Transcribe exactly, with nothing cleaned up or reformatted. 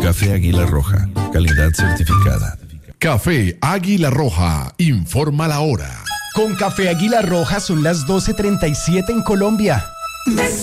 Café Águila Roja, calidad certificada. Café Águila Roja, informa la hora. Con Café Águila Roja son las doce treinta y siete en Colombia.